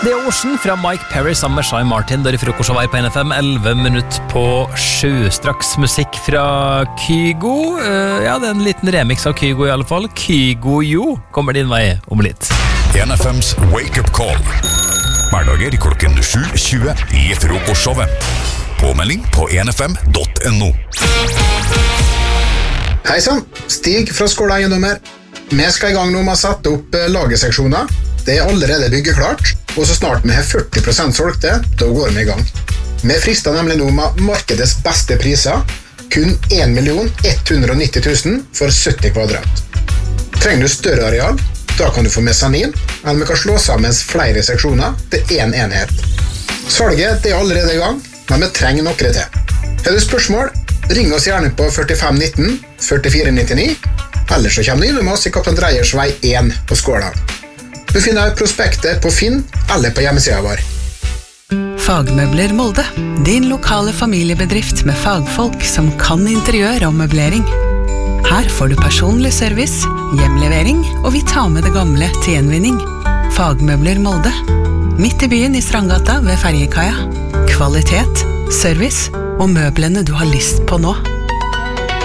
The Ocean fra Mike Perry sammen med Shai Martin. Der i frokostet var på NFM 11 minutter på 7. Straks musikk fra Kygo. Ja, det er en liten remix av Kygo i alle fall. Kygo Jo kommer din vei om litt. NFMs Wake Up Call. Hverdager klokken 7:20 i frokostshowet. Påmelding på nfm.no. Hei sann, Stig fra Skåla Eiendommer. Vi skal i gang nå med å sette opp lagerseksjoner. Det er allerede byggeklart, og så snart vi har 40% solgte, da går vi i gang. Vi frister nemlig nå med markedets beste priser, kun 1.190 000 for 70 kvadrat. Trenger du større areal, da kan du få mesanin, eller vi kan slå sammen flere seksjoner til en enhet. Salget det er allerede i gang, men vi trenger noe til. Har du spørsmål, ring oss gjerne på 4519 4499, eller så kommer du innom oss i Kaptein Dreyers vei 1 på Skåla. Du finner prospektet på Finn eller på hjemmesiden vår. Fagmøbler Molde, din lokale familiebedrift med fagfolk som kan interiør og møblering. Her får du personlig service, hjemlevering, og vi tar med det gamle til gjenvinning. Fagmøbler Molde, midt i byen i Strandgata ved Ferjekaia. Kvalitet, service og møblene du har lyst på nå.